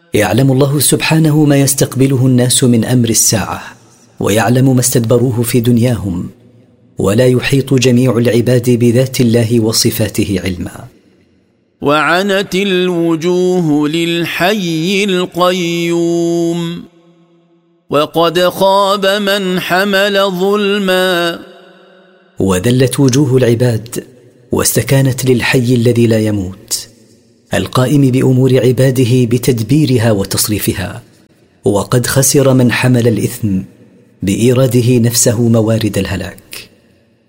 يعلم الله سبحانه ما يستقبله الناس من أمر الساعة، ويعلم ما استدبروه في دنياهم، ولا يحيط جميع العباد بذات الله وصفاته علما. وعنت الوجوه للحي القيوم وقد خاب من حمل ظلما. وذلت وجوه العباد واستكانت للحي الذي لا يموت، القائم بأمور عباده بتدبيرها وتصريفها، وقد خسر من حمل الإثم بإيراده نفسه موارد الهلاك.